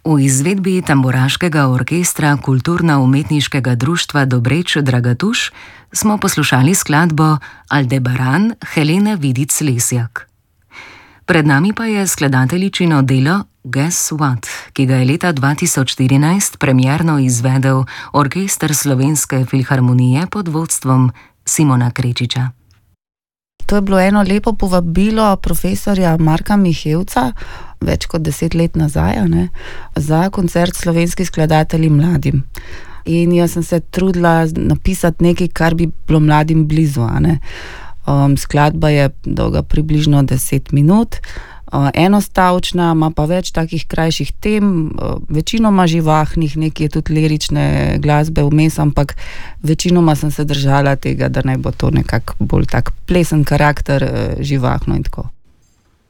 V izvedbi tamburaškega orkestra Kulturno-umetniškega društva Dobreč Dragatuš smo poslušali skladbo Aldebaran Helene Vidic-Lesjak. Pred nami pa je skladateljičino delo Guess What, ki ga je leta 2014 premierno izvedel Orkester Slovenske filharmonije pod vodstvom Simona Krečiča. To je bilo eno lepo povabilo profesorja Marka Mihevca, več kot 10 let nazaj, za koncert slovenskih skladateljev mladim. In jaz sem se trudila napisati nekaj, kar bi bilo mladim blizu. Skladba je dolga približno 10 minut, enostavčna, ima pa več takih krajših tem, večinoma živahnih, nekaj tudi lirične glasbe vmes, ampak večinoma sem se držala tega, da naj bo to nekako bolj tak plesen karakter, živahno in tako.